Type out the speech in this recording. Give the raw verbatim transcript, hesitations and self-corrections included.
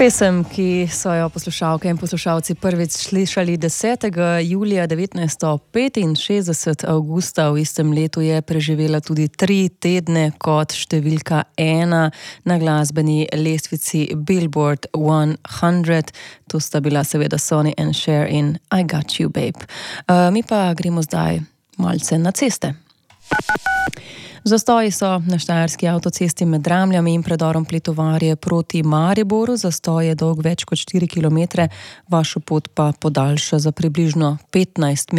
Pesem, ki so jo poslušalke in poslušalci prvič slišali desetega julija devetnajststo petinšestdeset, avgusta v istem letu je preživela tudi tri tedne kot številka ena na glasbeni lestvici Billboard sto. To sta bila seveda Sonny and Cher in I Got You Babe. Uh, mi pa gremo zdaj malce na ceste. Zastoji so na štajerski avtocesti med Dramljami in predorom Pletovarje proti Mariboru. Zastoj je dolg več kot štiri kilometre, vašo pot pa podaljša za približno petnajst minut.